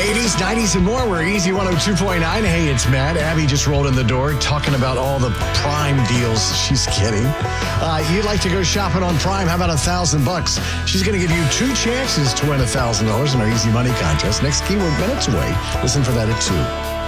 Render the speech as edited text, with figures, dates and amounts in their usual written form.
80s, 90s, and more. We're Easy 102.9. Hey, it's Matt. Abby just rolled in the door talking about all the Prime deals she's getting. You'd like to go shopping on Prime? How about $1,000? She's going to give you 2 chances to win $1,000 in our Easy Money contest. Next keyword minutes away. Listen for that at 2.